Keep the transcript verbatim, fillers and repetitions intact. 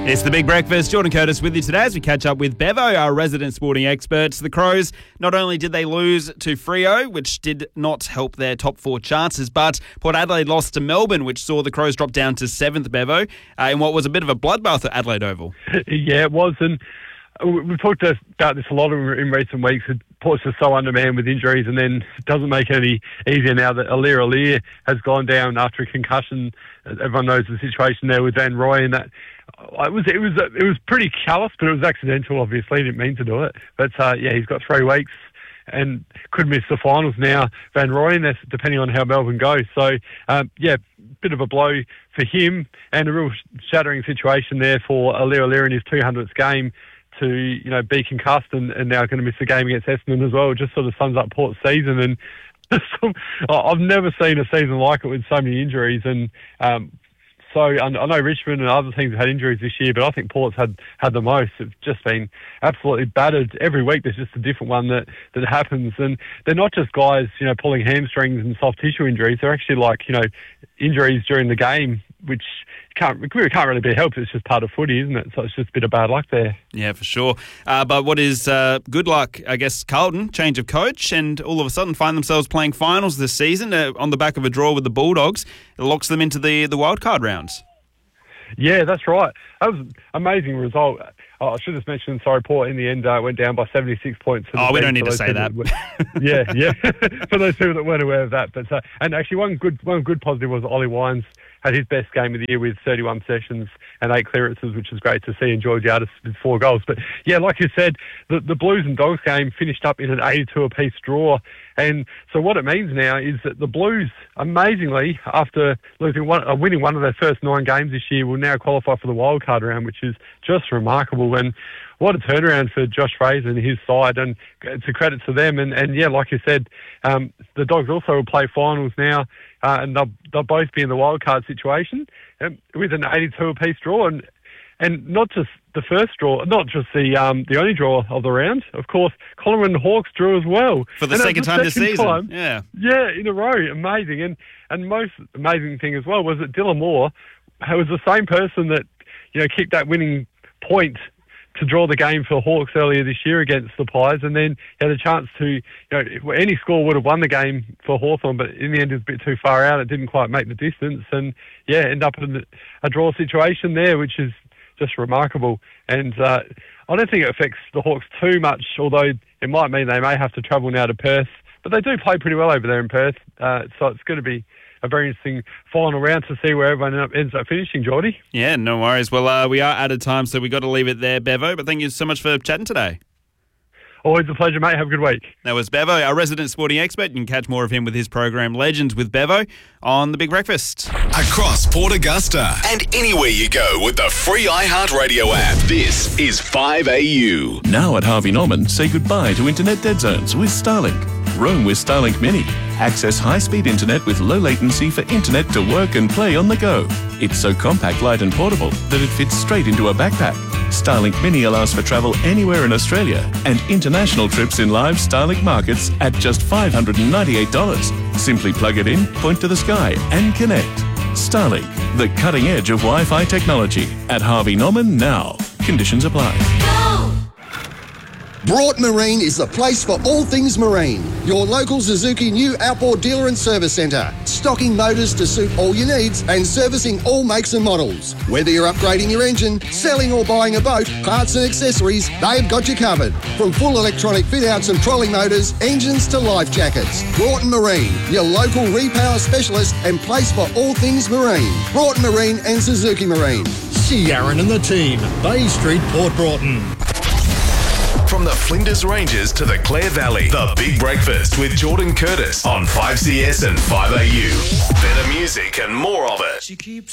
It's the Big Breakfast. Jordan Curtis with you today as we catch up with Bevo, our resident sporting expert. The Crows, not only did they lose to Freo, which did not help their top four chances, but Port Adelaide lost to Melbourne, which saw the Crows drop down to seventh, Bevo, uh, in what was a bit of a bloodbath at Adelaide Oval. Yeah, it was. And we've talked about this a lot in recent weeks. Port's just so undermanned with injuries, and then it doesn't make it any easier now that Aliir Aliir has gone down after a concussion. Everyone knows the situation there with Van Roy, and that it was it was it was pretty callous, but it was accidental. Obviously, he didn't mean to do it. But uh, yeah, he's got three weeks and could miss the finals now. Van Roy, and that's depending on how Melbourne goes. So um, yeah, bit of a blow for him, and a real shattering situation there for Aliir Aliir in his two hundredth game, to, you know, be concussed and, and now going to miss the game against Essendon as well. It just sort of sums up Port's season. And I've never seen a season like it with so many injuries. And um, so I know Richmond and other teams have had injuries this year, but I think Port's had, had the most. It's just been absolutely battered. Every week there's just a different one that, that happens. And they're not just guys, you know, pulling hamstrings and soft tissue injuries. They're actually like, you know, injuries during the game, which can't, can't really be helped. It's just part of footy, isn't it? So it's just a bit of bad luck there. Yeah, for sure. Uh, but what is uh, good luck, I guess, Carlton, change of coach, and all of a sudden find themselves playing finals this season uh, on the back of a draw with the Bulldogs. It locks them into the, the wildcard rounds. Yeah, that's right. That was an amazing result. Oh, I should have mentioned, sorry, Port in the end uh, went down by seventy-six points. Oh, we don't need to say that. That yeah, yeah. For those people that weren't aware of that. But uh, and actually one good one good positive was Ollie Wines had his best game of the year with thirty-one possessions and eight clearances, which was great to see, and Georgiades with four goals. But yeah, like you said, the, the Blues and Dogs game finished up in an eighty-two apiece draw. And so what it means now is that the Blues, amazingly, after losing one, uh, winning one of their first nine games this year, will now qualify for the wildcard round, which is just remarkable. And what a turnaround for Josh Fraser and his side, and it's a credit to them. And, and yeah, like you said, um, the Dogs also will play finals now, uh, and they'll, they'll both be in the wildcard situation um, with an eighty-two apiece draw. And and not just the first draw, not just the um, the only draw of the round. Of course, Collingwood Hawks drew as well. For the and second the time this season. Time, yeah. Yeah, in a row. Amazing. And and most amazing thing as well was that Dylan Moore was the same person that, you know, kicked that winning point to draw the game for Hawks earlier this year against the Pies, and then had a chance to, you know, any score would have won the game for Hawthorn, but in the end it was a bit too far out. It didn't quite make the distance, and yeah, end up in a draw situation there, which is just remarkable. And uh, I don't think it affects the Hawks too much, although it might mean they may have to travel now to Perth, but they do play pretty well over there in Perth, uh, so it's going to be a very interesting final round to see where everyone ends up finishing, Geordie. Yeah, no worries. Well, uh, we are out of time, so we've got to leave it there, Bevo. But thank you so much for chatting today. Always a pleasure, mate. Have a good week. That was Bevo, our resident sporting expert. You can catch more of him with his program Legends with Bevo on The Big Breakfast. Across Port Augusta and anywhere you go with the free iHeartRadio app. This is five A U. Now at Harvey Norman, say goodbye to internet dead zones with Starlink. Roam with Starlink Mini. Access high-speed internet with low latency for internet to work and play on the go. It's so compact, light and portable that it fits straight into a backpack. Starlink Mini allows for travel anywhere in Australia and international trips in live Starlink markets at just five hundred ninety-eight dollars. Simply plug it in, point to the sky and connect. Starlink, the cutting edge of Wi-Fi technology. At Harvey Norman now. Conditions apply. Broughton Marine is the place for all things marine. Your local Suzuki new outboard dealer and service centre. Stocking motors to suit all your needs and servicing all makes and models. Whether you're upgrading your engine, selling or buying a boat, parts and accessories, they've got you covered. From full electronic fit-outs and trolling motors, engines to life jackets. Broughton Marine, your local repower specialist and place for all things marine. Broughton Marine and Suzuki Marine. See Aaron and the team. Bay Street, Port Broughton. From the Flinders Ranges to the Clare Valley, The Big Breakfast with Jordan Curtis on five C S and five A U. Better music and more of it.